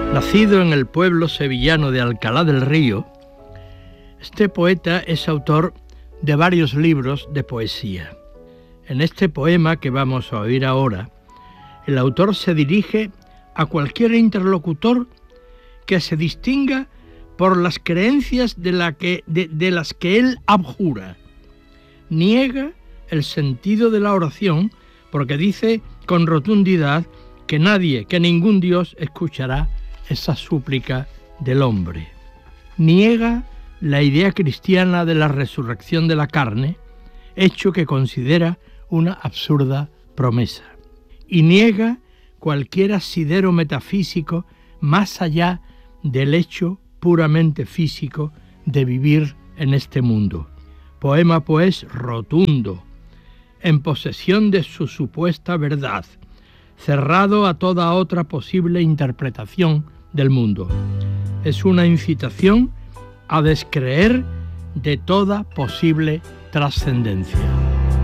Nacido en el pueblo sevillano de Alcalá del Río, este poeta es autor de varios libros de poesía. En este poema que vamos a oír ahora, el autor se dirige a cualquier interlocutor que se distinga por las creencias de las que él abjura. Niega el sentido de la oración porque dice con rotundidad que nadie, que ningún Dios escuchará esa súplica del hombre. Niega la idea cristiana de la resurrección de la carne, hecho que considera una absurda promesa. Y niega cualquier asidero metafísico más allá del hecho puramente físico de vivir en este mundo. Poema, pues, rotundo, en posesión de su supuesta verdad, cerrado a toda otra posible interpretación del mundo. Es una incitación a descreer de toda posible trascendencia.